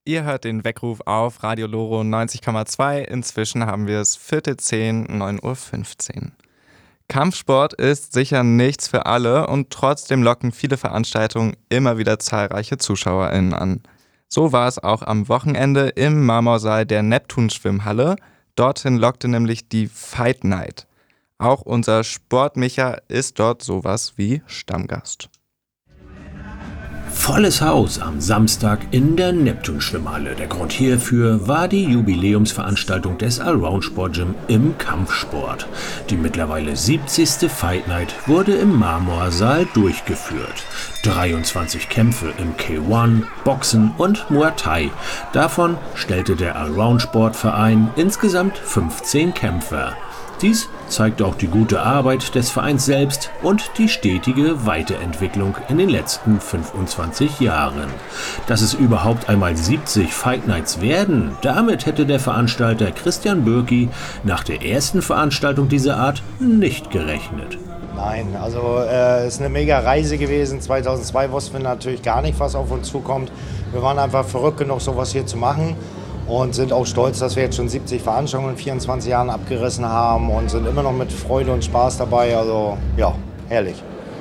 Ihr hört den Weckruf auf Radio Loro 90,2. Inzwischen haben wir es 9:10, 9:15 Uhr. Kampfsport ist sicher nichts für alle und trotzdem locken viele Veranstaltungen immer wieder zahlreiche ZuschauerInnen an. So war es auch am Wochenende im Marmorsaal der Neptun-Schwimmhalle. Dorthin lockte nämlich die Fight Night. Auch unser Sportmicha ist dort sowas wie Stammgast. Volles Haus am Samstag in der Neptun-Schwimmhalle. Der Grund hierfür war die Jubiläumsveranstaltung des Allround Sport Gym im Kampfsport. Die mittlerweile 70. Fight Night wurde im Marmorsaal durchgeführt. 23 Kämpfe im K1, Boxen und Muay Thai. Davon stellte der Allround Sportverein insgesamt 15 Kämpfer. Dies zeigt auch die gute Arbeit des Vereins selbst und die stetige Weiterentwicklung in den letzten 25 Jahren. Dass es überhaupt einmal 70 Fight Nights werden, damit hätte der Veranstalter Christian Bürki nach der ersten Veranstaltung dieser Art nicht gerechnet. Nein, also es ist eine mega Reise gewesen. 2002 wussten wir natürlich gar nicht, was auf uns zukommt. Wir waren einfach verrückt genug, sowas hier zu machen. Und sind auch stolz, dass wir jetzt schon 70 Veranstaltungen in 24 Jahren abgerissen haben und sind immer noch mit Freude und Spaß dabei. Also ja, herrlich.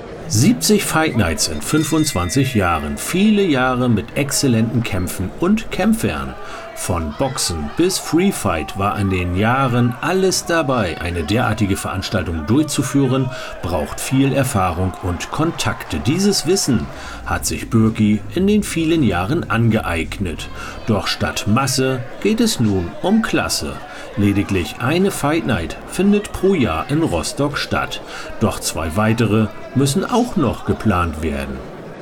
70 Fight Nights in 25 Jahren. Viele Jahre mit exzellenten Kämpfen und Kämpfern. Von Boxen bis Free Fight war in den Jahren alles dabei. Eine derartige Veranstaltung durchzuführen, braucht viel Erfahrung und Kontakte. Dieses Wissen hat sich Bürki in den vielen Jahren angeeignet. Doch statt Masse geht es nun um Klasse. Lediglich eine Fight Night findet pro Jahr in Rostock statt. Doch 2 weitere müssen auch noch geplant werden.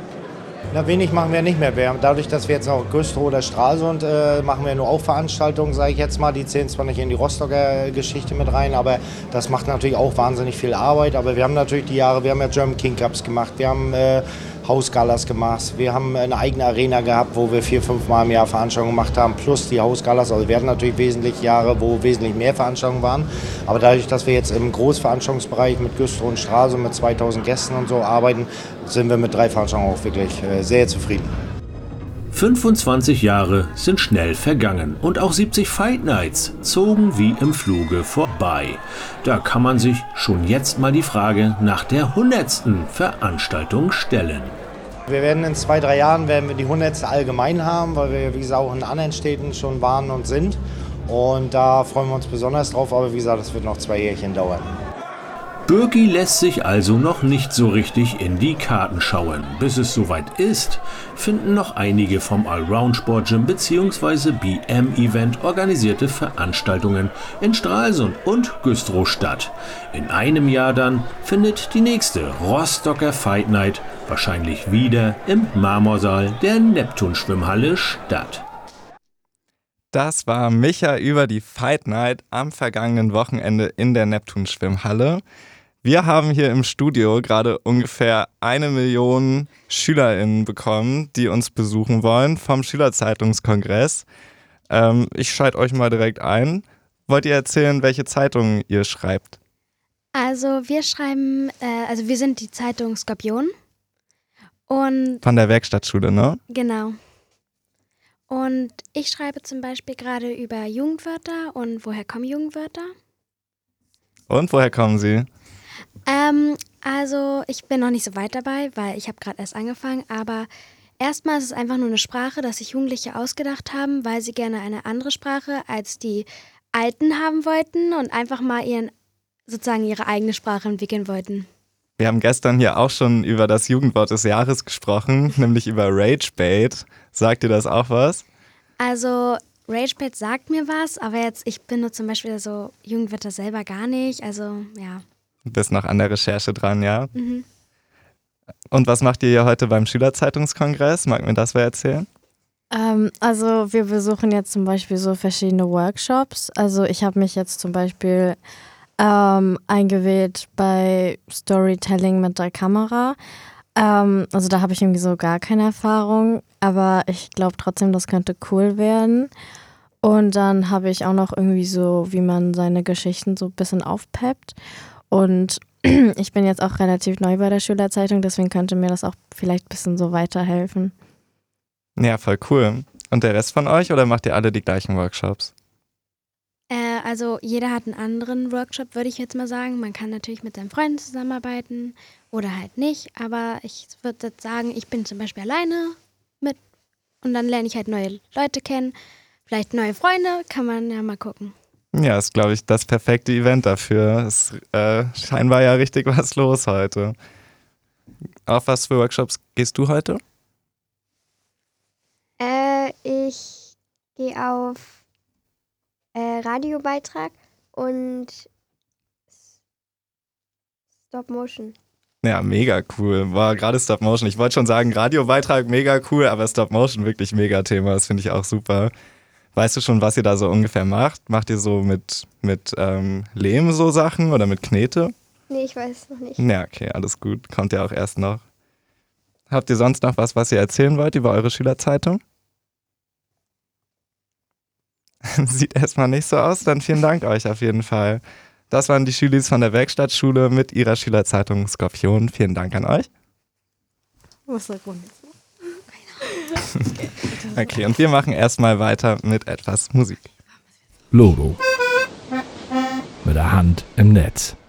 Na, wenig machen wir nicht mehr. Dadurch, dass wir jetzt noch Güstrow oder Stralsund machen wir nur auch Veranstaltungen, sage ich jetzt mal. Die zählen zwar nicht in die Rostocker Geschichte mit rein, aber das macht natürlich auch wahnsinnig viel Arbeit. Aber wir haben natürlich die Jahre, wir haben ja German King Cups gemacht, wir haben Hausgalas gemacht, wir haben eine eigene Arena gehabt, wo wir 4-5 Mal im Jahr Veranstaltungen gemacht haben, plus die Hausgalas. Also wir hatten natürlich wesentlich Jahre, wo wesentlich mehr Veranstaltungen waren. Aber dadurch, dass wir jetzt im Großveranstaltungsbereich mit Güstrow und Stralsund mit 2000 Gästen und so arbeiten, sind wir mit 3 Veranstaltungen auch wirklich sehr zufrieden. 25 Jahre sind schnell vergangen und auch 70 Fight Nights zogen wie im Fluge vorbei. Da kann man sich schon jetzt mal die Frage nach der 100. Veranstaltung stellen. Wir werden in 2-3 Jahren werden wir die 100. allgemein haben, weil wir, wie gesagt, auch in anderen Städten schon waren und sind. Und da freuen wir uns besonders drauf, aber wie gesagt, das wird noch 2 Jährchen dauern. Bürki lässt sich also noch nicht so richtig in die Karten schauen. Bis es soweit ist, finden noch einige vom Allround Sport Gym bzw. BM-Event organisierte Veranstaltungen in Stralsund und Güstrow statt. In einem Jahr dann findet die nächste Rostocker Fight Night wahrscheinlich wieder im Marmorsaal der Neptun-Schwimmhalle statt. Das war Micha über die Fight Night am vergangenen Wochenende in der Neptun-Schwimmhalle. Wir haben hier im Studio gerade ungefähr 1 Million SchülerInnen bekommen, die uns besuchen wollen vom Schülerzeitungskongress. Ich schalte euch mal direkt ein. Wollt ihr erzählen, welche Zeitungen ihr schreibt? Also wir schreiben, wir sind die Zeitung Skorpion. Und Von der Werkstattschule, ne? genau. Und ich schreibe zum Beispiel gerade über Jugendwörter und woher kommen Jugendwörter. Und woher kommen sie? Also ich bin noch nicht so weit dabei, weil ich habe gerade erst angefangen, aber erstmal ist es einfach nur eine Sprache, dass sich Jugendliche ausgedacht haben, weil sie gerne eine andere Sprache als die Alten haben wollten und einfach mal ihre eigene Sprache entwickeln wollten. Wir haben gestern hier auch schon über das Jugendwort des Jahres gesprochen, nämlich über Ragebait. Sagt dir das auch was? Also Ragebait sagt mir was, aber jetzt, ich bin nur zum Beispiel so Jugendwörter selber gar nicht, also ja. Du bist noch an der Recherche dran, ja? Mhm. Und was macht ihr hier heute beim Schülerzeitungskongress? Mag mir das wer erzählen? Also wir besuchen jetzt zum Beispiel so verschiedene Workshops. Also ich habe mich jetzt zum Beispiel eingewählt bei Storytelling mit der Kamera. Also da habe ich irgendwie so gar keine Erfahrung, aber ich glaube trotzdem, das könnte cool werden. Und dann habe ich auch noch irgendwie so, wie man seine Geschichten so ein bisschen aufpeppt. Und ich bin jetzt auch relativ neu bei der Schülerzeitung, deswegen könnte mir das auch vielleicht ein bisschen so weiterhelfen. Ja, voll cool. Und der Rest von euch oder macht ihr alle die gleichen Workshops? Also jeder hat einen anderen Workshop, würde ich jetzt mal sagen. Man kann natürlich mit seinen Freunden zusammenarbeiten oder halt nicht. Aber ich würde jetzt sagen, ich bin zum Beispiel alleine mit und dann lerne ich halt neue Leute kennen. Vielleicht neue Freunde, kann man ja mal gucken. Ja, ist, glaube ich, das perfekte Event dafür. Ist scheinbar ja richtig was los heute. Auf was für Workshops gehst du heute? Ich gehe auf Radiobeitrag und Stop Motion. Ja, mega cool. War gerade Stop Motion. Ich wollte schon sagen, Radiobeitrag mega cool, aber Stop Motion wirklich mega Thema. Das finde ich auch super. Weißt du schon, was ihr da so ungefähr macht? Macht ihr so mit Lehm so Sachen oder mit Knete? Nee, ich weiß es noch nicht. Ja, okay, alles gut. Kommt ja auch erst noch. Habt ihr sonst noch was ihr erzählen wollt über eure Schülerzeitung? Sieht erstmal nicht so aus, dann vielen Dank euch auf jeden Fall. Das waren die Schülis von der Werkstattschule mit ihrer Schülerzeitung Skorpion. Vielen Dank an euch. Was sagt man jetzt? Okay, und wir machen erstmal weiter mit etwas Musik. Loro. Mit der Hand im Netz.